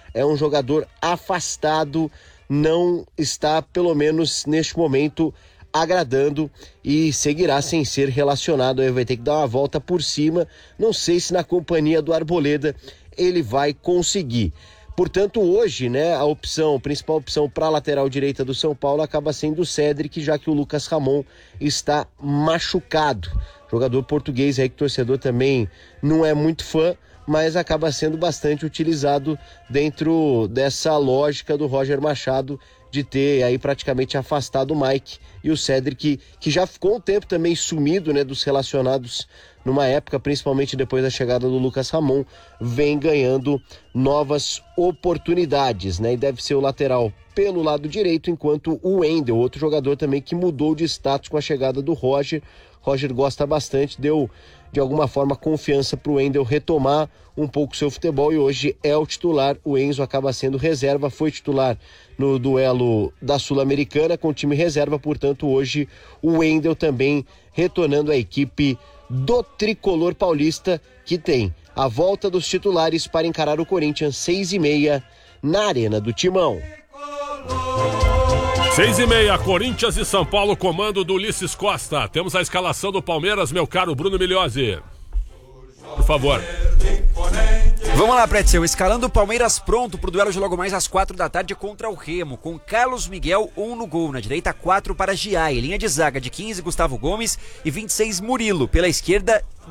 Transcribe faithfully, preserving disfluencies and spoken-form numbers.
é um jogador afastado, não está, pelo menos neste momento, agradando e seguirá sem ser relacionado. Aí vai ter que dar uma volta por cima. Não sei se na companhia do Arboleda ele vai conseguir. Portanto, hoje, né, a opção, a principal opção para a lateral direita do São Paulo acaba sendo o Cédric, já que o Lucas Ramon está machucado. Jogador português aí que o torcedor também não é muito fã, mas acaba sendo bastante utilizado dentro dessa lógica do Roger Machado de ter aí praticamente afastado o Mike e o Cédric, que já ficou um tempo também sumido, né, dos relacionados numa época, principalmente depois da chegada do Lucas Ramon, vem ganhando novas oportunidades, né, e deve ser o lateral pelo lado direito, enquanto o Wendel, outro jogador também que mudou de status com a chegada do Roger. Roger gosta bastante, deu de alguma forma confiança para o Wendel retomar um pouco seu futebol e hoje é o titular. O Enzo acaba sendo reserva, foi titular no duelo da Sul-Americana com o time reserva, portanto hoje o Wendel também retornando à equipe do Tricolor Paulista, que tem a volta dos titulares para encarar o Corinthians seis e meia na Arena do Timão. Seis e meia, Corinthians e São Paulo, comando do Ulisses Costa. Temos a escalação do Palmeiras, meu caro Bruno Migliozzi. Por favor. Vamos lá, Pretzel, escalando o Palmeiras pronto pro duelo de logo mais às quatro da tarde contra o Remo, com Carlos Miguel, um no gol, na direita quatro para Giai, linha de zaga de quinze, Gustavo Gomes e vinte e seis, Murilo, pela esquerda